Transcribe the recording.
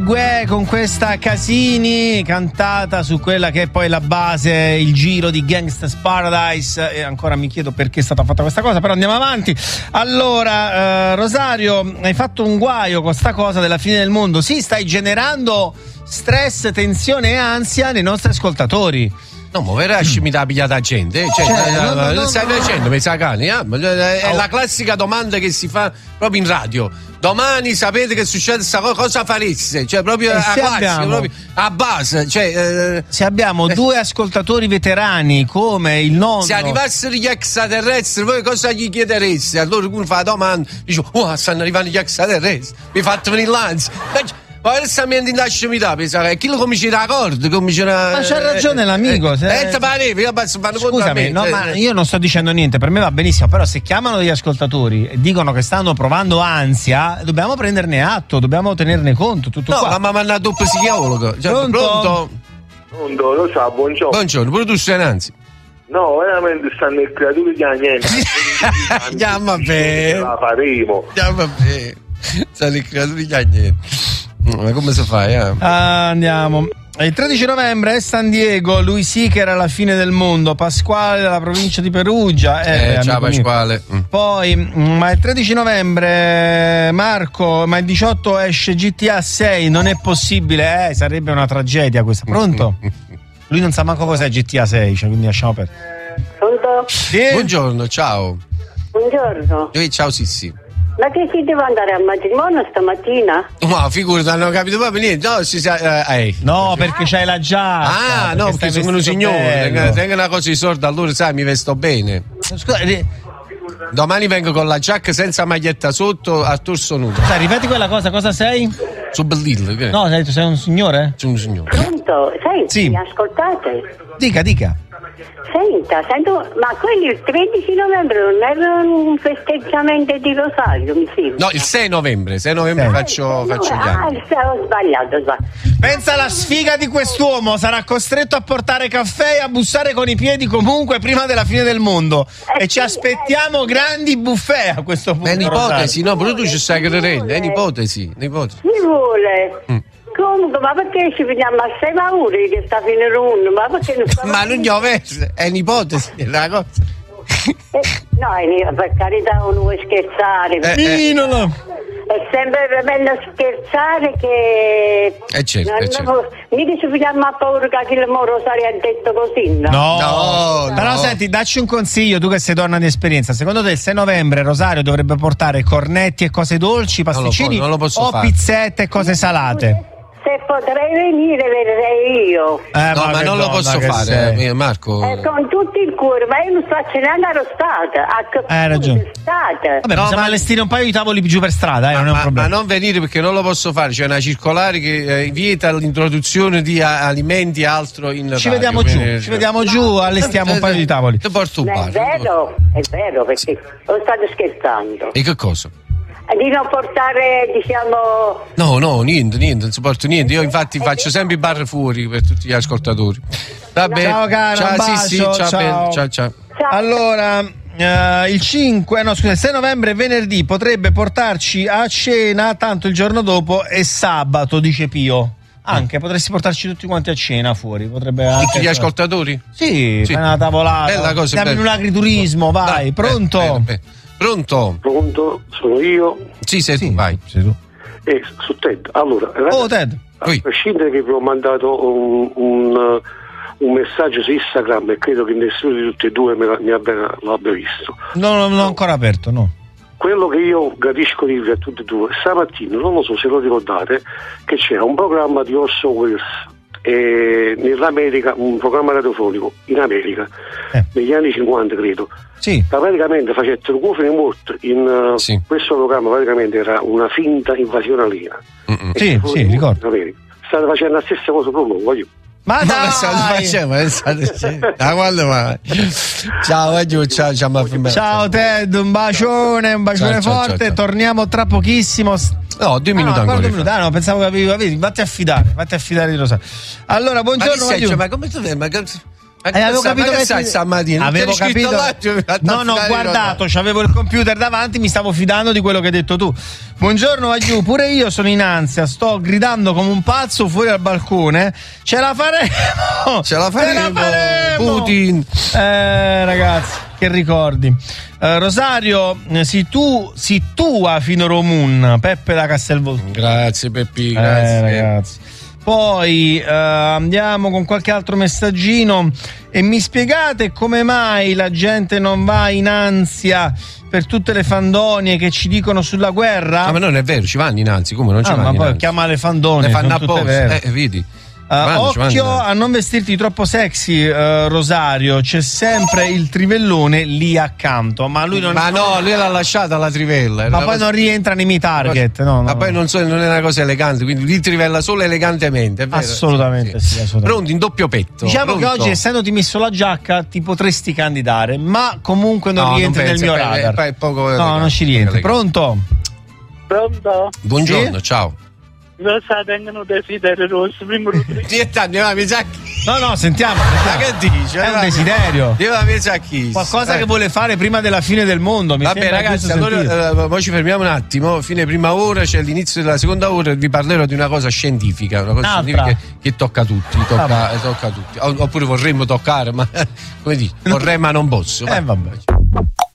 Gue con questa Casini, cantata su quella che è poi la base, il giro di Gangsta's Paradise, e ancora mi chiedo perché è stata fatta questa cosa, però andiamo avanti. Allora, Rosario, hai fatto un guaio con sta cosa della fine del mondo. Sì, stai generando stress, tensione e ansia nei nostri ascoltatori. No, ma veramente mi dà pigliata gente, stai facendo messaggani, è la classica domanda che si fa proprio in radio. Domani sapete che succede questa cosa, cosa fareste? Cioè proprio a classica, proprio a base, se abbiamo due ascoltatori veterani come il nonno, se arrivassero gli extraterrestri, voi cosa gli chiedereste? Allora uno fa la domanda, dice stanno arrivando gli extraterrestri, mi fate venire l'ansia. Ma onestamente lasciami da pensare, chi lo comincia d'accordo? Ma c'ha ragione l'amico. Scusami, no, ma io non sto dicendo niente, per me va benissimo, però se chiamano degli ascoltatori e dicono che stanno provando ansia, dobbiamo prenderne atto, dobbiamo tenerne conto. Tutto no, qua. ma mi ha mandato un psicologo. Pronto? Pronto, lo sa, buongiorno. Buongiorno, pure tu sei in ansia. No, veramente stanno i creatori di niente. Andiamo a bene. La faremo. Andiamo a bene. Stanno i creatori di niente. Ma come si fa? Andiamo. Il 13 novembre è San Diego, lui sì che era la fine del mondo. Pasquale della provincia di Perugia. Ciao Pasquale. Poi, ma il 13 novembre, Marco, ma il 18 esce GTA 6, non è possibile, sarebbe una tragedia questa. Pronto? Lui non sa manco cos'è GTA 6, cioè, quindi lasciamo perdere. Pronto? Sì? Buongiorno, ciao. Buongiorno. Ciao Sissi. Ma che si deve andare al matrimonio stamattina? No, figurati, non ho capito proprio niente. No, perché c'hai la giacca. No, perché sono un signore. Tengo una cosa di sorda, allora sai, mi vesto bene. Scusa, domani vengo con la giacca senza maglietta sotto, a torso nudo. Scusa, ripeti quella cosa sei? Sono bellillo, che? No, sei un signore? Sono un signore. Pronto? Senti, sì. Ascoltate. Dica. Sento, ma quelli il 13 novembre non era un festeggiamento di Rosario, mi sembra? No, il 6 novembre faccio gli anni. Ho sbagliato. Pensa alla sfiga di quest'uomo, sarà costretto a portare caffè e a bussare con i piedi comunque prima della fine del mondo. E ci aspettiamo grandi buffet a questo punto. È un'ipotesi, no, però tu ci stai credendo, è un'ipotesi. Chi vuole? Comunque, ma perché ci vediamo a 6 paure che sta finendo uno? Ma perché non ma non gli ho messo, è un'ipotesi, è una cosa. No, per carità, uno vuole scherzare. È sempre meglio scherzare che. Certo. Mica ci vediamo a paura che il Rosario ha detto così, no? No. Però senti, dacci un consiglio, tu che sei donna di esperienza. Secondo te il 6 novembre Rosario dovrebbe portare cornetti e cose dolci, pasticcini non lo posso o fare. Pizzette e cose salate? Se potrei venire, vedrei io. No, ma non lo posso fare, Marco. Con tutto il cuore, ma io non sto cenando arrostata. Hai ragione. Vabbè, possiamo allestire un paio di tavoli giù per strada, non è un problema. Ma non venire perché non lo posso fare. C'è una circolare che vieta l'introduzione di alimenti e altro in Ci radio. vediamo giù, allestiamo un paio di tavoli. Ti porto un bar. È vero, perché non state scherzando. E che cosa? Di non portare, diciamo. No, niente, non si porta niente. Io infatti faccio sempre i bar fuori per tutti gli ascoltatori. Vabbè. Ciao caro, ciao, un bacio, ciao. Allora, il 6 novembre venerdì potrebbe portarci a cena, tanto il giorno dopo è sabato, dice Pio. Anche potresti portarci tutti quanti a cena fuori, potrebbe tutti gli ascoltatori? Sì, fai una tavolata. Bella cosa. Andiamo in un agriturismo, vai, pronto? Pronto? Pronto, sono io. Sì, sei tu, vai. Sei tu. Su Ted. Allora, Ted. A prescindere che vi ho mandato un messaggio su Instagram e credo che nessuno di tutti e due l'abbia visto. No, non ho ancora aperto, no. Quello che io gradisco dirvi a tutti e due, stamattina, non lo so se lo ricordate, che c'era un programma di Orson Welles nell'America, un programma radiofonico in America, negli anni 50 credo. Sì. Praticamente facettero cuofine morte in questo programma, praticamente era una finta invasione aliena. Sì, ricordo. State facendo la stessa cosa proprio, voglio. Ma dai! Ciao Ted, un bacione forte, ciao. Torniamo tra pochissimo. No, 2 minuti ancora. No, pensavo che avevi, vatti a fidare di Rosario. Allora, buongiorno. Ma come tu Avevo capito che sai stamattina. Avevo capito. Non ho guardato, c'avevo il computer davanti, mi stavo fidando di quello che hai detto tu. Buongiorno Agliù, pure io sono in ansia, sto gridando come un pazzo fuori al balcone. Ce la faremo. Putin. Ragazzi, che ricordi. Rosario, si tua fino Romun, Peppe da Castelvolturno. Grazie Peppi, grazie ragazzi. Poi andiamo con qualche altro messaggino. E mi spiegate come mai la gente non va in ansia per tutte le fandonie che ci dicono sulla guerra? Ma non è vero, ci vanno innanzi, come non ci vanno? Ma poi innanzi. chiama le fandonie, le fanno apposta, vedi. Occhio a non vestirti troppo sexy, Rosario, c'è sempre il trivellone lì accanto, ma lui non lui l'ha lasciata la trivella, ma poi non rientra nei miei target, ma poi non è una cosa elegante, quindi lui trivella solo elegantemente, è vero? Assolutamente sì. Assolutamente. Pronti in doppio petto. Diciamo che oggi, essendoti messo la giacca, ti potresti candidare, ma comunque non rientri nel mio radar. È poco non ci rientri. Pronto? Buongiorno, ciao. Lo sa, tengono desideri rossi, primo No, sentiamo. Ma che dice? È un desiderio. Qualcosa che vuole fare prima della fine del mondo. Vabbè, ragazzi, allora poi ci fermiamo un attimo. Fine prima ora, c'è l'inizio della seconda ora. Vi parlerò di una cosa scientifica, che tocca tutti. Tocca tutti. Oppure vorremmo toccare, ma come dici? Vorrei, ma non posso. Vabbè.